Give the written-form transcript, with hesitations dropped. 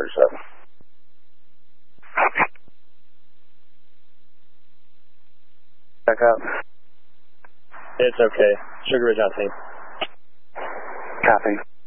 47. Back up. It's okay. Sugar Ridge on scene. Copy.